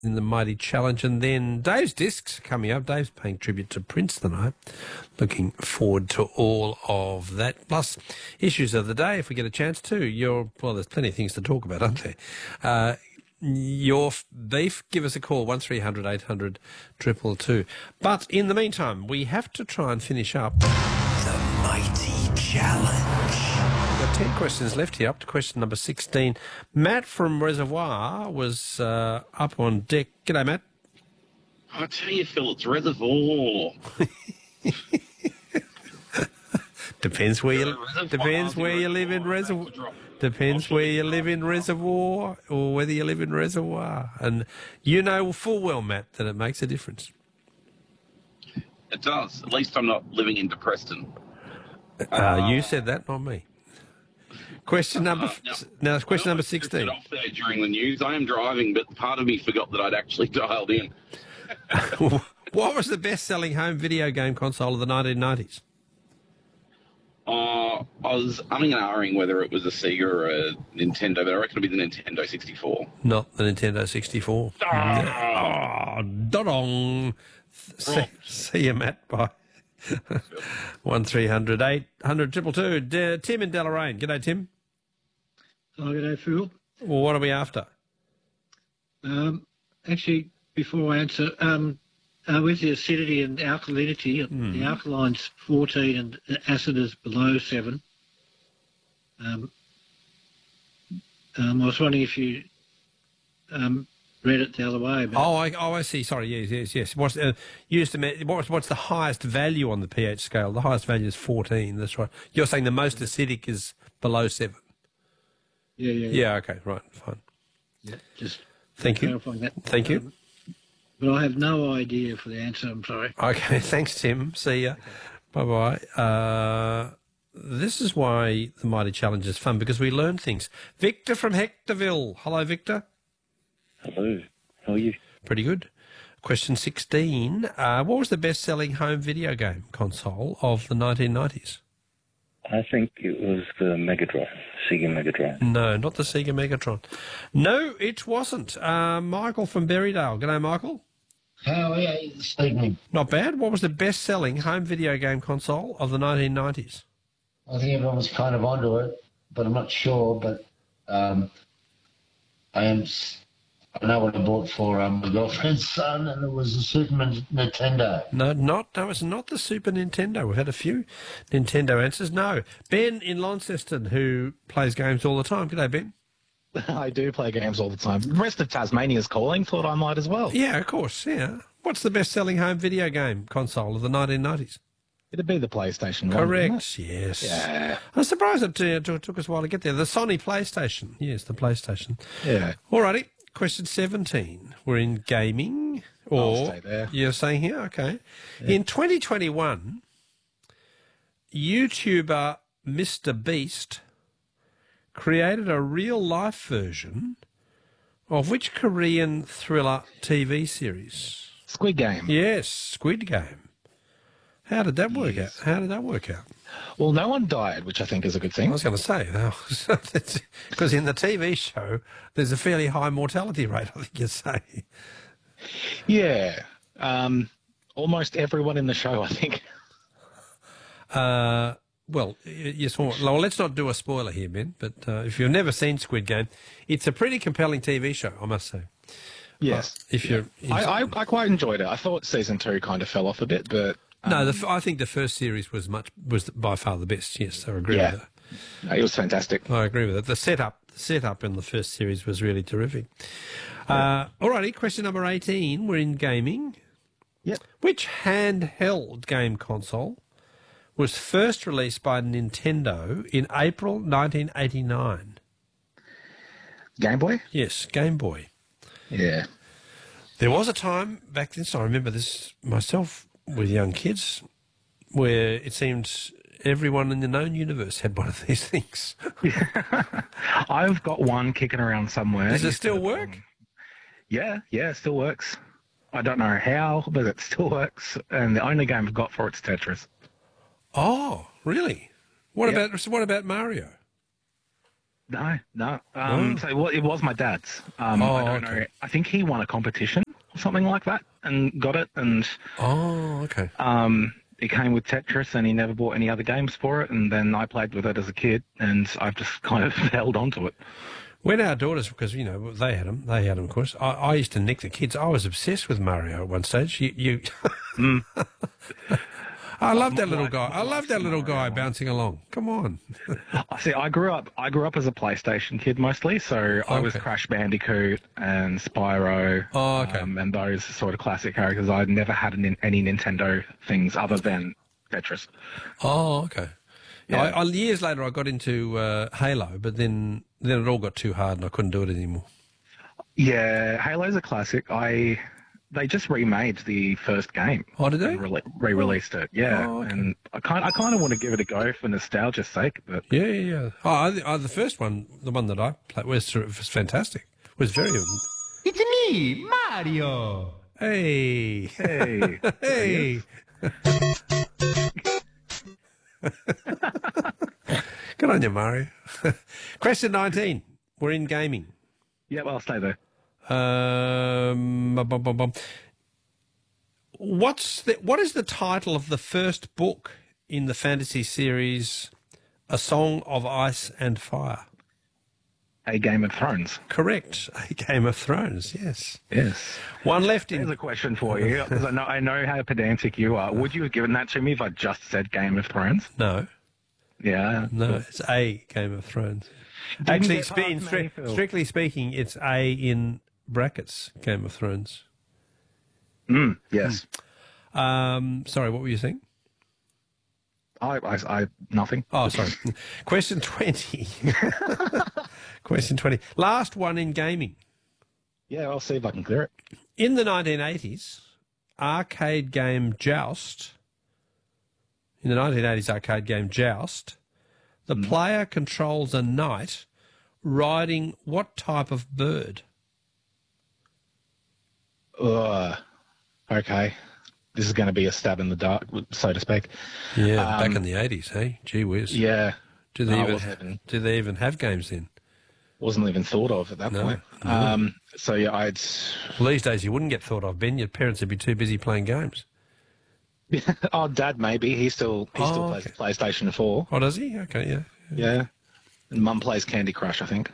in the Mighty Challenge. And then Dave's Discs coming up. Dave's paying tribute to Prince tonight. Looking forward to all of that. Plus, issues of the day, if we get a chance to. Well, there's plenty of things to talk about, aren't there? Your beef, give us a call, 1300 800 222. But in the meantime, we have to try and finish up the Mighty Challenge. We've got 10 questions left here, up to question number 16. Matt from Reservoir was up on deck. G'day, Matt. I tell you, Phil, it's Reservoir. Depends where you live in Reservoir. Depends where you live in Reservoir or whether you live in Reservoir. And you know full well, Matt, that it makes a difference. It does. At least I'm not living in Preston. You said that, not me. Question number 16. Off there during the news. I am driving, but part of me forgot that I'd actually dialed in. What was the best-selling home video game console of the 1990s? I was umming and ahhing whether it was a Sega or a Nintendo, but I reckon it'd be the Nintendo 64. Not the Nintendo 64. Da-dong. See you, Matt. Bye. 1300 800 222. Tim in Deloraine. G'day, Tim. Oh, g'day, Phil. Well, what are we after? Actually, before I answer, with the acidity and alkalinity, the alkaline's 14 and the acid is below 7. I was wondering if you read it the other way. But I see. Sorry, yes. What's the highest value on the pH scale? The highest value is 14. That's right. You're saying the most acidic is below 7. Yeah. Yeah. Okay. Right. Fine. Yeah. Just thank you. clarifying that. Thank you. But I have no idea for the answer. I'm sorry. Okay. Thanks, Tim. See ya. Bye bye. This is why the Mighty Challenge is fun, because we learn things. Victor from Hectorville. Hello, Victor. Hello. How are you? Pretty good. Question 16. What was the best-selling home video game console of the 1990s? I think it was the Mega Drive, Sega Mega Drive. No, not the Sega Megatron. No, it wasn't. Michael from Berrydale. G'day, Michael. How are you this evening? Not bad. What was the best-selling home video game console of the 1990s? I think everyone was kind of onto it, but I'm not sure. But I know what I bought for my girlfriend's son, and it was a Super Nintendo. No, it's not the Super Nintendo. We've had a few Nintendo answers. No. Ben in Launceston, who plays games all the time. G'day, Ben. I do play games all the time. The rest of Tasmania's calling. Thought I might as well. Yeah, of course, yeah. What's the best-selling home video game console of the 1990s? It'd be the PlayStation 1. Correct, yes. Yeah. I'm surprised it took us a while to get there. The Sony PlayStation. Yes, the PlayStation. Yeah. Alrighty. Question 17. We're in gaming. I'll stay there. You're saying here? Okay. Yeah. In 2021, YouTuber Mr. Beast created a real-life version of which Korean thriller TV series? Squid Game. Yes, Squid Game. How did that work out? Well, no one died, which I think is a good thing. I was going to say, because in the TV show, there's a fairly high mortality rate, I think you'd say. Yeah. Almost everyone in the show, I think. Well, yes. Well, let's not do a spoiler here, Ben, but if you've never seen Squid Game, it's a pretty compelling TV show, I must say. Yes. I quite enjoyed it. I thought season 2 kind of fell off a bit, but... No, I think the first series was by far the best. Yes, I agree with that. No, it was fantastic. I agree with it. The setup in the first series was really terrific. Alrighty, question number 18. We're in gaming. Yep. Which handheld game console was first released by Nintendo in April 1989? Game Boy? Yes, Game Boy. Yeah. There was a time back then, so I remember this myself with young kids, where it seemed everyone in the known universe had one of these things. I've got one kicking around somewhere. Does it still work? Yeah, it still works. I don't know how, but it still works. And the only game I've got for it's Tetris. Oh, really? What about Mario? No. No? So well, it was my dad's. I don't know. I think he won a competition or something like that and got it. And Oh, okay. it came with Tetris, and he never bought any other games for it. And then I played with it as a kid, and I've just kind of held on to it. When our daughters, because, you know, they had them, of course. I used to nick the kids. I was obsessed with Mario at one stage. I love that little guy. I love that little guy bouncing along. Come on. See, I grew up as a PlayStation kid mostly, so I was Crash Bandicoot and Spyro, and those sort of classic characters. I never had any Nintendo things other than Tetris. Oh, okay. Yeah. Years later, I got into Halo, but then it all got too hard and I couldn't do it anymore. Yeah, Halo's a classic. They just remade the first game. Oh, did they? Re-released it, yeah. Oh, okay. And I kind of want to give it a go for nostalgia's sake. But Yeah. Oh, the first one, the one that I played, was fantastic. It was very... It's me, Mario. Hey. Hey. Good on you, Mario. Question 19. We're in gaming. yeah, well, I'll stay there. What is the title of the first book in the fantasy series A Song of Ice and Fire? A Game of Thrones. Correct. A Game of Thrones, yes. Yes. One left Here's in... a question for you, because I know how pedantic you are. Would you have given that to me if I just said Game of Thrones? No, Yeah. it's A Game of Thrones. Didn't Actually, get past me, Phil. strictly speaking, it's A in brackets, Game of Thrones. Yes. Sorry, what were you saying? I nothing. Oh, sorry. Question 20. Question 20. Last one in gaming. Yeah, I'll see if I can clear it. In the 1980s, arcade game Joust, the player controls a knight riding what type of bird? Okay. This is going to be a stab in the dark, so to speak. Yeah, back in the 80s, hey? Gee whiz. Yeah. Do they even have games then? Wasn't even thought of at that point. No. So, yeah, Well, these days you wouldn't get thought of, Ben. Your parents would be too busy playing games. Oh, Dad, maybe. He still plays PlayStation 4. Oh, does he? Okay, yeah. Yeah. And Mum plays Candy Crush, I think.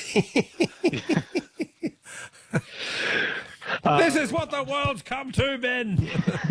This is what the world's come to, Ben.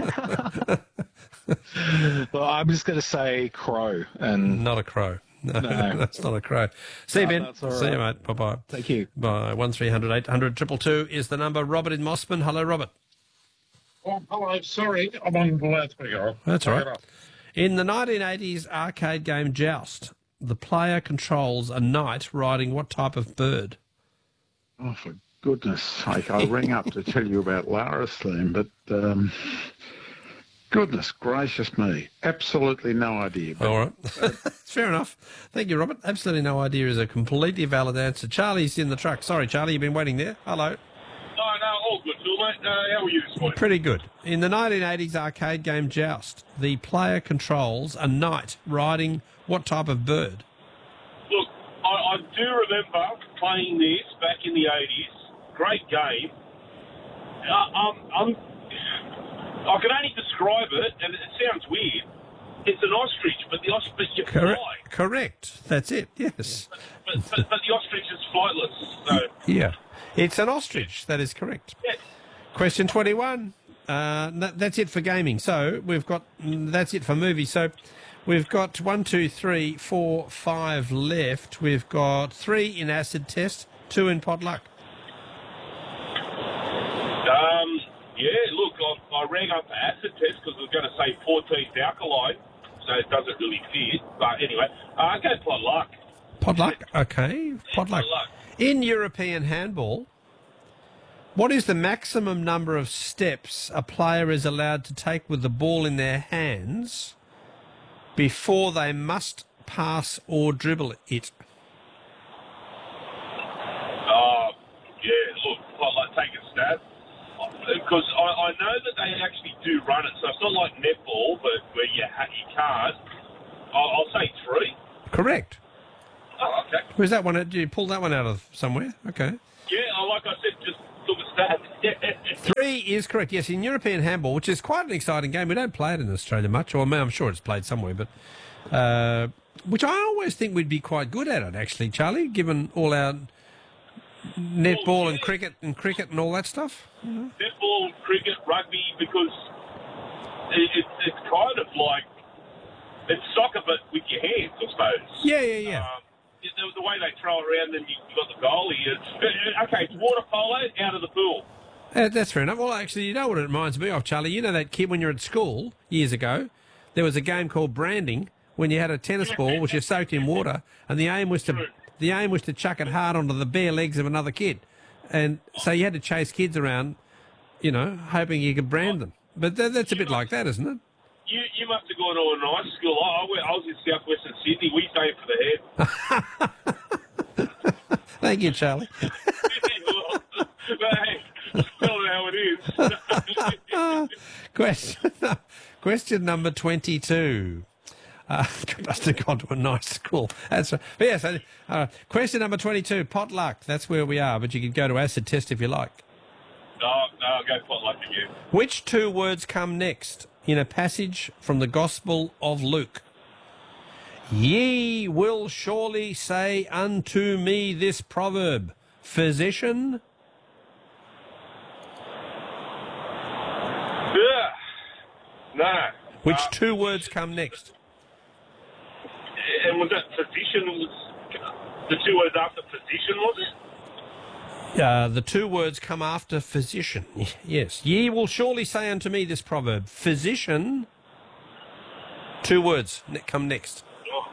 Well, I'm just going to say crow. And Not a crow. No, No. that's not a crow. See you, Ben. that's all See you, right. mate. Bye-bye. Thank you. Bye. 1300 800 222 is the number. Robert in Mossman. Hello, Robert. Oh, hello. Sorry, I'm on the loudspeaker. That's all right. In the 1980s arcade game Joust, the player controls a knight riding what type of bird? Oh, for goodness sake, I rang up to tell you about Lara's theme, but goodness gracious me, absolutely no idea. But All right. Fair enough. Thank you, Robert. Absolutely no idea is a completely valid answer. Charlie's in the truck. Sorry, Charlie, you've been waiting there. Hello. No, all good, Phil, mate. How are you this morning? Pretty good. In the 1980s arcade game Joust, the player controls a knight riding what type of bird? Look, I do remember playing this back in the 80s. Great game. I can only describe it, and it sounds weird. It's an ostrich, but the ostrich you fly. Correct. That's it, yes. But the ostrich is flightless, so... Yeah. It's an ostrich. That is correct. Yeah. Question 21. That's it for gaming. So we've got, that's it for movies. So we've got 1, 2, 3, 4, 5 left. We've got 3 in acid test, 2 in potluck. Yeah, look, I rang up the acid test because I was going to say 14th alkaline, so it doesn't really fit. But anyway, I go potluck. Potluck, okay. Potluck. In European handball, what is the maximum number of steps a player is allowed to take with the ball in their hands before they must pass or dribble it? Yeah, look, I'd take a stab. Because I know that they actually do run it, so it's not like netball, but where you can't. I'll say 3. Correct. Oh, okay. Where's that one? Did you pull that one out of somewhere? Okay. Yeah, like I said, just took a stab. 3 is correct. Yes, in European handball, which is quite an exciting game. We don't play it in Australia much, or I'm sure it's played somewhere, but which I always think we'd be quite good at it, actually, Charlie, given all our netball and cricket and all that stuff. Netball, cricket, rugby, because it's kind of like it's soccer, but with your hands, I suppose. Yeah. The way they throw it around and you got the goalie, it's water polo out of the pool. That's fair enough. Well, actually, you know what it reminds me of, Charlie? You know that kid when you're at school years ago, there was a game called branding when you had a tennis ball which you soaked in water, and the aim was to chuck it hard onto the bare legs of another kid. And so you had to chase kids around, hoping you could brand them. But that's a bit like that, isn't it? You must have gone to a nice school. I was in southwestern Sydney. We saved for the head. Thank you, Charlie. But hey, tell it how it is. Question number 22. Must have gone to a nice school. That's right. But yes. Question number 22. Potluck. That's where we are. But you can go to acid test if you like. No, I'll go potluck again. Which 2 words come next in a passage from the Gospel of Luke? Ye will surely say unto me this proverb, Physician. No. Which 2 words come next? And was that physician? The 2 words after physician, was it? The 2 words come after physician. Yes. Ye will surely say unto me this proverb, Physician. 2 words come next. Oh.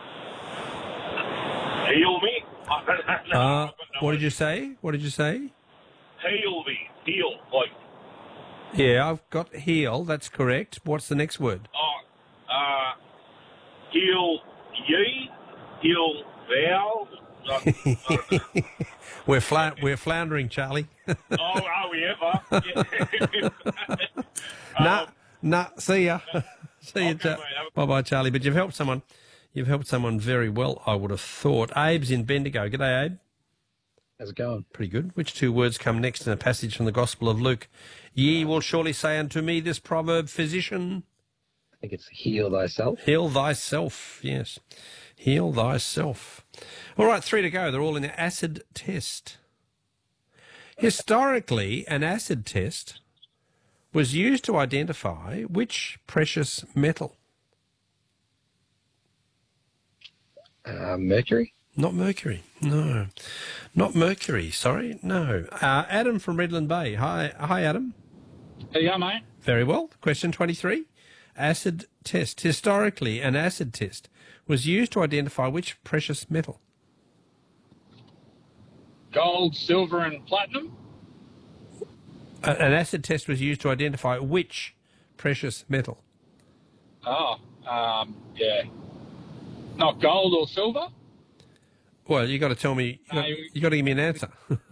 Heal me. What did you say? Heal me. Heal. Like. Yeah, I've got heal. That's correct. What's the next word? Heal ye. Heal thou. We're floundering, Charlie. Are we ever? Nah. See ya. See ya. Bye, Charlie. But you've helped someone. You've helped someone very well, I would have thought. Abe's in Bendigo. G'day, Abe. How's it going? Pretty good. Which 2 words come next in a passage from the Gospel of Luke? Ye will surely say unto me this proverb, Physician. I think it's heal thyself. Heal thyself, yes. Heal thyself. All right, 3 to go. They're all in the acid test. Historically, an acid test was used to identify which precious metal? Mercury? Not mercury, no. Not mercury, sorry, no. Adam from Redland Bay. Hi, Adam. How you going, mate? Very well. Question 23. Acid test. Historically, an acid test was used to identify which precious metal? Gold, silver and platinum? An acid test was used to identify which precious metal? Yeah. Not gold or silver? Well, you got to tell me. You got to give me an answer.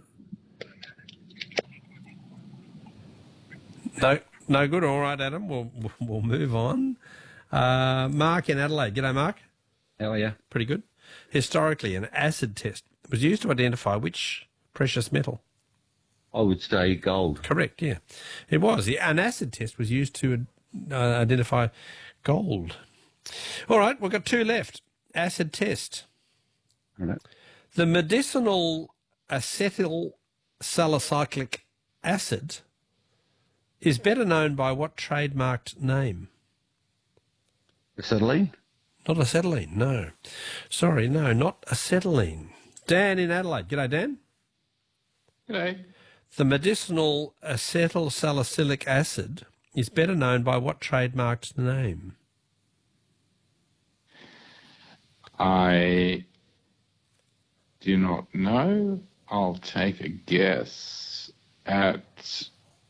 No good. All right, Adam. We'll move on. Mark in Adelaide. G'day, Mark. How are you? Pretty good. Historically, an acid test was used to identify which precious metal? I would say gold. Correct. Yeah, it was. An acid test was used to identify gold. All right, we've got 2 left. Acid test. All right. The medicinal acetyl salicylic acid is better known by what trademarked name? Acetylene? Not acetylene, no. Sorry, no, not acetylene. Dan in Adelaide. G'day, Dan. G'day. The medicinal acetyl salicylic acid is better known by what trademarked name? I do not know. I'll take a guess at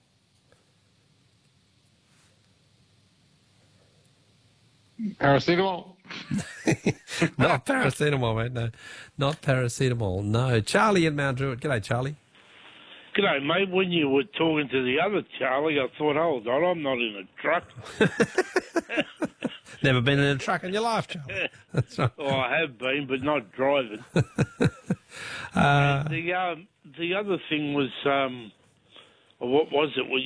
paracetamol. Not paracetamol, mate, no. Not paracetamol, no. Charlie in Mount Druitt. G'day, Charlie. G'day, mate. When you were talking to the other Charlie, I thought, hold on, I'm not in a truck. Never been in a truck in your life, Charlie. That's right. Oh, I have been, but not driving. And the other thing was, what was it?